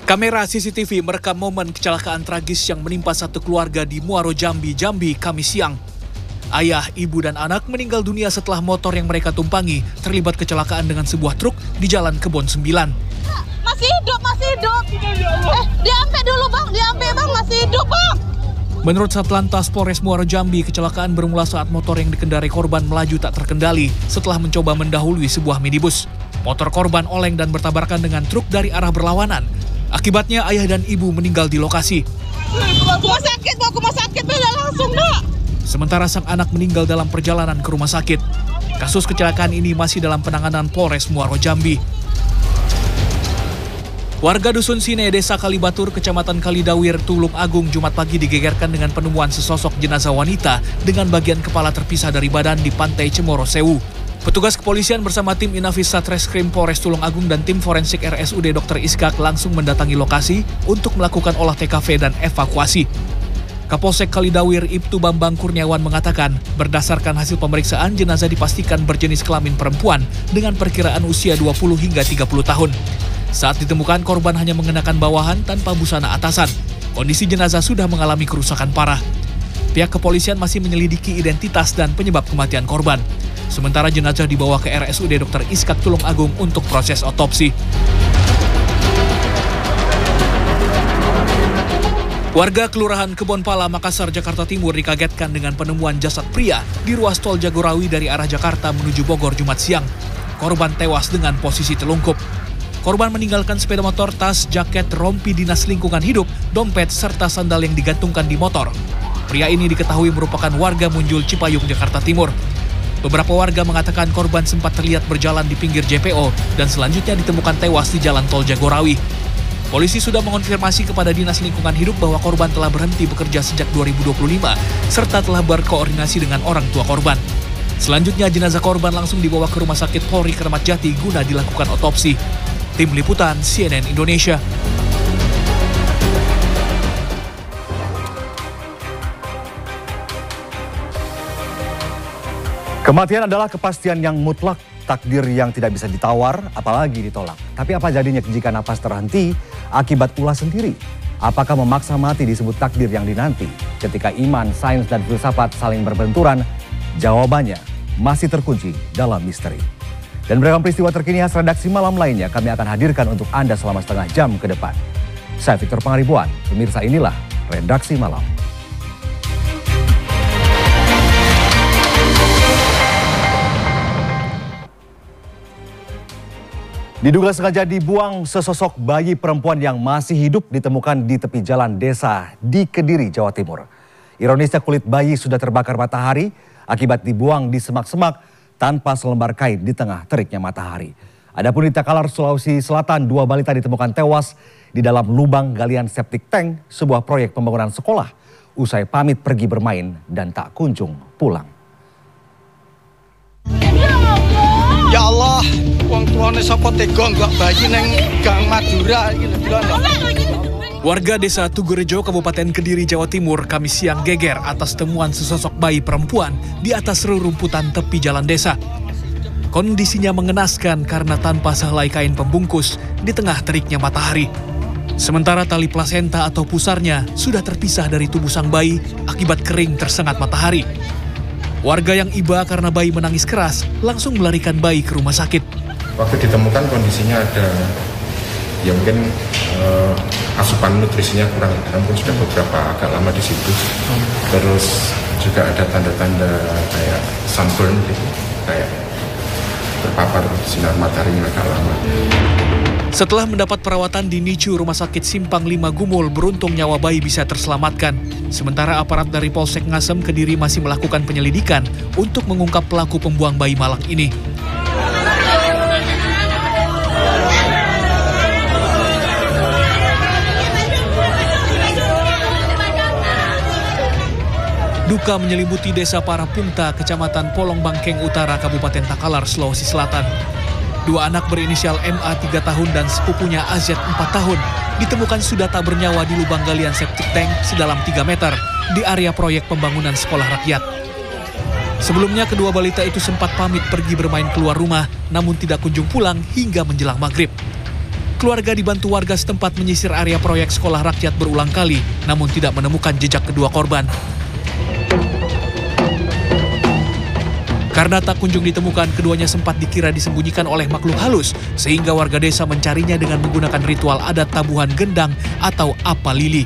Kamera CCTV merekam momen kecelakaan tragis yang menimpa satu keluarga di Muaro Jambi, Kamis siang. Ayah, ibu, dan anak meninggal dunia setelah motor yang mereka tumpangi terlibat kecelakaan dengan sebuah truk di Jalan Kebon 9. Masih hidup. Diampe dulu bang, masih hidup bang. Menurut Satlantas Polres Muaro Jambi, kecelakaan bermula saat motor yang dikendarai korban melaju tak terkendali setelah mencoba mendahului sebuah minibus. Motor korban oleng dan bertabrakan dengan truk dari arah berlawanan. Akibatnya ayah dan ibu meninggal di lokasi. Bawa ke rumah sakit, beda langsung nak. Sementara sang anak meninggal dalam perjalanan ke rumah sakit. Kasus kecelakaan ini masih dalam penanganan Polres Muaro Jambi. Warga Dusun Sine, Desa Kalibatur, Kecamatan Kalidawir, Tulung Agung, Jumat pagi digegerkan dengan penemuan sesosok jenazah wanita dengan bagian kepala terpisah dari badan di Pantai Cemoro Sewu. Petugas kepolisian bersama tim Inafis Satreskrim Polres Tulung Agung dan tim forensik RSUD Dr. Iskak langsung mendatangi lokasi untuk melakukan olah TKP dan evakuasi. Kapolsek Kalidawir Ibtu Bambang Kurniawan mengatakan, berdasarkan hasil pemeriksaan, jenazah dipastikan berjenis kelamin perempuan dengan perkiraan usia 20 hingga 30 tahun. Saat ditemukan, korban hanya mengenakan bawahan tanpa busana atasan. Kondisi jenazah sudah mengalami kerusakan parah. Pihak kepolisian masih menyelidiki identitas dan penyebab kematian korban. Sementara jenazah dibawa ke RSUD Dr. Iskak Tulung Agung untuk proses otopsi. Warga Kelurahan Kebonpala, Makassar, Jakarta Timur dikagetkan dengan penemuan jasad pria di ruas tol Jagorawi dari arah Jakarta menuju Bogor Jumat siang. Korban tewas dengan posisi telungkup. Korban meninggalkan sepeda motor, tas, jaket, rompi dinas lingkungan hidup, dompet, serta sandal yang digantungkan di motor. Pria ini diketahui merupakan warga Munjul, Cipayung, Jakarta Timur. Beberapa warga mengatakan korban sempat terlihat berjalan di pinggir JPO dan selanjutnya ditemukan tewas di jalan tol Jagorawi. Polisi sudah mengonfirmasi kepada Dinas Lingkungan Hidup bahwa korban telah berhenti bekerja sejak 2025 serta telah berkoordinasi dengan orang tua korban. Selanjutnya jenazah korban langsung dibawa ke Rumah Sakit Polri Kramat Jati guna dilakukan otopsi. Tim Liputan CNN Indonesia. Kematian adalah kepastian yang mutlak, takdir yang tidak bisa ditawar, apalagi ditolak. Tapi apa jadinya jika napas terhenti akibat ulah sendiri? Apakah memaksa mati disebut takdir yang dinanti? Ketika iman, sains, dan filsafat saling berbenturan, jawabannya masih terkunci dalam misteri. Dan beragam peristiwa terkini khas redaksi malam lainnya kami akan hadirkan untuk Anda selama setengah jam ke depan. Saya Victor Pangaribuan, pemirsa inilah Redaksi Malam. Diduga sengaja dibuang, sesosok bayi perempuan yang masih hidup ditemukan di tepi jalan desa di Kediri, Jawa Timur. Ironisnya kulit bayi sudah terbakar matahari akibat dibuang di semak-semak tanpa selembar kain di tengah teriknya matahari. Adapun di Takalar, Sulawesi Selatan, 2 balita ditemukan tewas di dalam lubang galian septic tank sebuah proyek pembangunan sekolah usai pamit pergi bermain dan tak kunjung pulang. Ya Allah, wong tuane sapa tega nggak bayi neng Gang Madura iki lho. Warga Desa Tugurejo, Kabupaten Kediri, Jawa Timur, Kamis siang geger atas temuan sesosok bayi perempuan di atas rerumputan tepi jalan desa. Kondisinya mengenaskan karena tanpa sehelai kain pembungkus di tengah teriknya matahari. Sementara tali plasenta atau pusarnya sudah terpisah dari tubuh sang bayi akibat kering tersengat matahari. Warga yang iba karena bayi menangis keras langsung melarikan bayi ke rumah sakit. Waktu ditemukan kondisinya ada, ya mungkin asupan nutrisinya kurang, namun sudah beberapa agak lama di situ. Terus juga ada tanda-tanda kayak sunburn, gitu, kayak terpapar sinar matahari yang agak lama. Setelah mendapat perawatan di NICU Rumah Sakit Simpang 5 Gumul, beruntung nyawa bayi bisa terselamatkan. Sementara aparat dari Polsek Ngasem Kediri masih melakukan penyelidikan untuk mengungkap pelaku pembuang bayi malang ini. Duka menyelimuti Desa Parapunta, Kecamatan Polong Bangkeng Utara, Kabupaten Takalar, Sulawesi Selatan. 2 anak berinisial MA 3 tahun dan sepupunya AZ 4 tahun ditemukan sudah tak bernyawa di lubang galian septic tank sedalam 3 meter di area proyek pembangunan sekolah rakyat. Sebelumnya kedua balita itu sempat pamit pergi bermain keluar rumah namun tidak kunjung pulang hingga menjelang maghrib. Keluarga dibantu warga setempat menyisir area proyek sekolah rakyat berulang kali, namun tidak menemukan jejak kedua korban. Karena tak kunjung ditemukan, keduanya sempat dikira disembunyikan oleh makhluk halus, sehingga warga desa mencarinya dengan menggunakan ritual adat tabuhan gendang atau apa lili.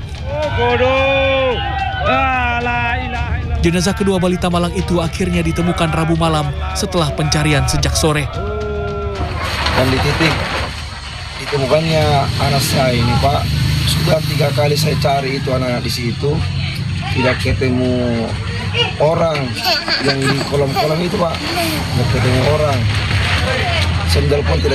Jenazah kedua balita malang itu akhirnya ditemukan Rabu malam setelah pencarian sejak sore. Dan di titik ditemukannya anak saya ini, Pak, sudah 3 kali saya cari itu anak di situ, tidak ketemu orang yang di kolam-kolam itu, Pak, tidak ketemu orang. Sendal pun tidak